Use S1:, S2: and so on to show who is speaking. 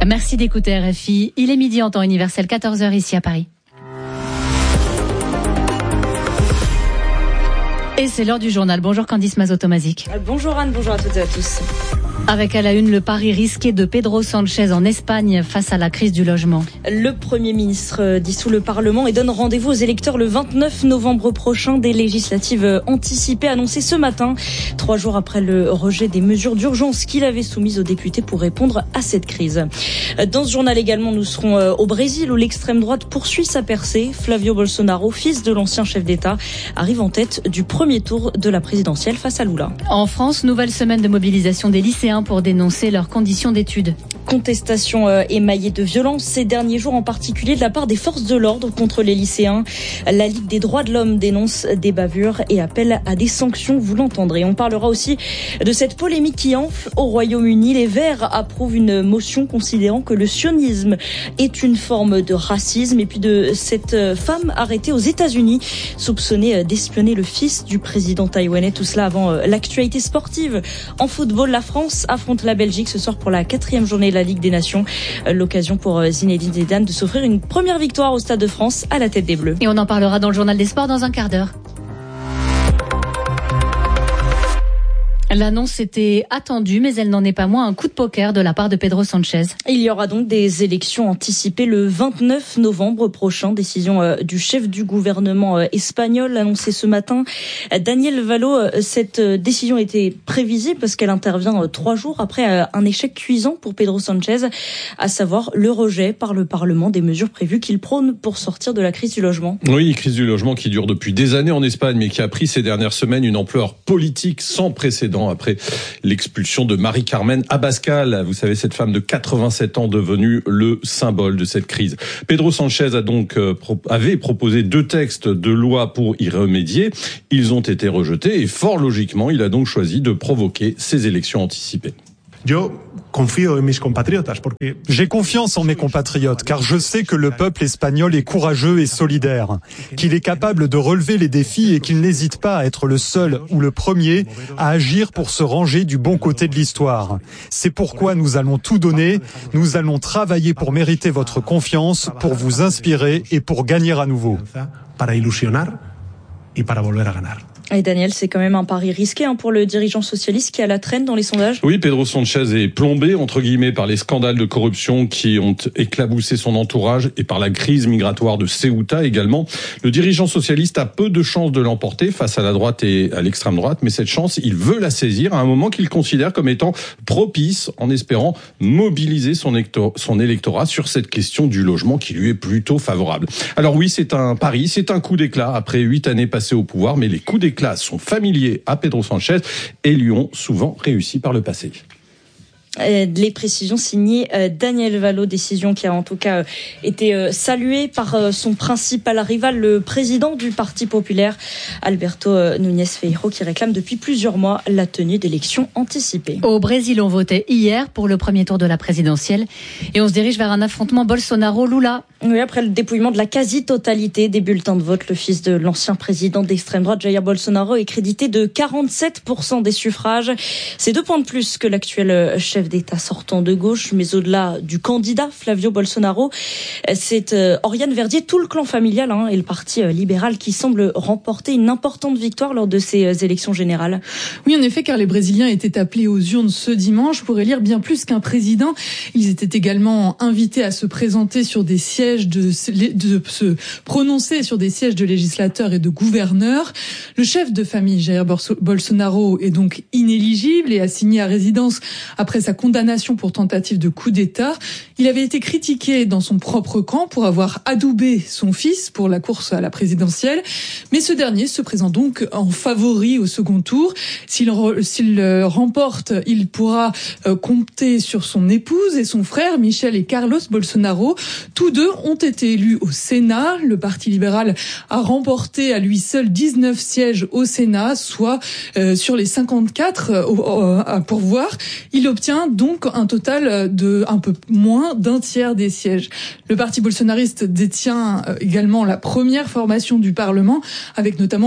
S1: Merci d'écouter RFI. Il est midi en temps universel, 14h ici à Paris. Et c'est l'heure du journal. Bonjour Candice Mazotomazic.
S2: Bonjour Anne, bonjour à toutes et à tous.
S1: Avec à la une le pari risqué de Pedro Sánchez en Espagne face à la crise du logement.
S2: Le Premier ministre dissout le Parlement et donne rendez-vous aux électeurs le 29 novembre prochain. Des législatives anticipées annoncées ce matin, 3 jours après le rejet des mesures d'urgence qu'il avait soumises aux députés pour répondre à cette crise. Dans ce journal également, nous serons au Brésil où l'extrême droite poursuit sa percée. Flavio Bolsonaro, fils de l'ancien chef d'État, arrive en tête du premier tour de la présidentielle face à Lula.
S1: En France, nouvelle semaine de mobilisation des lycéens pour dénoncer leurs conditions d'études.
S2: Contestation émaillée de violence ces derniers jours, en particulier de la part des forces de l'ordre contre les lycéens. La Ligue des droits de l'homme dénonce des bavures et appelle à des sanctions, vous l'entendrez. On parlera aussi de cette polémique qui enfle au Royaume-Uni. Les Verts approuvent une motion considérant que le sionisme est une forme de racisme. Et puis de cette femme arrêtée aux États-Unis, soupçonnée d'espionner le fils du président taïwanais. Tout cela avant l'actualité sportive. En football, la France affronte la Belgique ce soir pour la 4e journée de la Ligue des Nations. L'occasion pour Zinedine Zidane de s'offrir une première victoire au Stade de France à la tête des Bleus.
S1: Et on en parlera dans le journal des sports dans un quart d'heure. L'annonce était attendue, mais elle n'en est pas moins un coup de poker de la part de Pedro Sánchez.
S2: Il y aura donc des élections anticipées le 29 novembre prochain. Décision du chef du gouvernement espagnol annoncée ce matin. Daniel Valo, cette décision était prévisible parce qu'elle intervient 3 jours après un échec cuisant pour Pedro Sánchez, à savoir le rejet par le Parlement des mesures prévues qu'il prône pour sortir de la crise du logement.
S3: Oui, crise du logement qui dure depuis des années en Espagne, mais qui a pris ces dernières semaines une ampleur politique sans précédent après l'expulsion de Mari-Carmen Abascal. Vous savez, cette femme de 87 ans devenue le symbole de cette crise. Pedro Sánchez avait proposé 2 textes de loi pour y remédier. Ils ont été rejetés et fort logiquement, il a donc choisi de provoquer ces élections anticipées.
S4: J'ai confiance en mes compatriotes car je sais que le peuple espagnol est courageux et solidaire, qu'il est capable de relever les défis et qu'il n'hésite pas à être le seul ou le premier à agir pour se ranger du bon côté de l'histoire. C'est pourquoi nous allons tout donner, nous allons travailler pour mériter votre confiance, pour vous inspirer et pour gagner à nouveau.
S2: Et Daniel, c'est quand même un pari risqué pour le dirigeant socialiste qui est à la traîne dans les sondages.
S3: Oui, Pedro Sánchez est plombé, entre guillemets, par les scandales de corruption qui ont éclaboussé son entourage et par la crise migratoire de Ceuta également. Le dirigeant socialiste a peu de chances de l'emporter face à la droite et à l'extrême droite, mais cette chance, il veut la saisir à un moment qu'il considère comme étant propice, en espérant mobiliser son électorat sur cette question du logement qui lui est plutôt favorable. Alors oui, c'est un pari, c'est un coup d'éclat après 8 années passées au pouvoir, mais les coups d'éclat sont familiers à Pedro Sánchez et lui ont souvent réussi par le passé.
S2: Les précisions signées Daniel Valo, décision qui a en tout cas été saluée par son principal rival, le président du Parti populaire, Alberto Núñez Feijóo, qui réclame depuis plusieurs mois la tenue d'élections anticipées.
S1: Au Brésil, on votait hier pour le premier tour de la présidentielle et on se dirige vers un affrontement Bolsonaro-Lula.
S2: Oui, après le dépouillement de la quasi-totalité des bulletins de vote, le fils de l'ancien président d'extrême droite, Jair Bolsonaro, est crédité de 47% des suffrages. C'est 2 points de plus que l'actuel chef d'État sortant de gauche, mais au-delà du candidat Flavio Bolsonaro, c'est Oriane Verdier, tout le clan familial et le parti libéral qui semble remporter une importante victoire lors de ces élections générales.
S5: Oui, en effet, car les Brésiliens étaient appelés aux urnes ce dimanche pour élire bien plus qu'un président. Ils étaient également invités à se présenter sur des sièges, de se prononcer sur des sièges de législateurs et de gouverneurs. Le chef de famille, Jair Bolsonaro, est donc inéligible et assigné à résidence après sa condamnation pour tentative de coup d'État. Il avait été critiqué dans son propre camp pour avoir adoubé son fils pour la course à la présidentielle. Mais ce dernier se présente donc en favori au second tour. S'il remporte, il pourra compter sur son épouse et son frère, Michel et Carlos Bolsonaro. Tous deux ont été élus au Sénat. Le Parti libéral a remporté à lui seul 19 sièges au Sénat, soit sur les 54 à pourvoir. Il obtient donc un total de un peu moins d'un tiers des sièges. Le parti bolsonariste détient également la première formation du Parlement, avec notamment